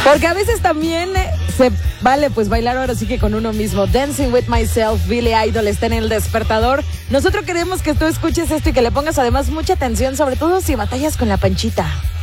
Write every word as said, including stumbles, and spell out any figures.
Porque a veces también se vale pues bailar ahora sí que con uno mismo. Dancing with Myself, Billy Idol está en El Despertador. Nosotros queremos que tú escuches esto y que le pongas además mucha atención, sobre todo si batallas con la panchita.